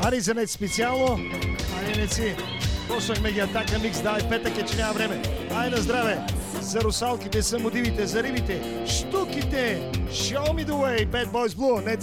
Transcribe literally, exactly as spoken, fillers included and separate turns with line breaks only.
Ари за нет специално. Айде не си. Послахме ги Атака Микс, дай петък е, че няма време. Ай на здраве. За русалките, самодивите, за рибите, штуките. Show me the way, Bad Boys Blue, не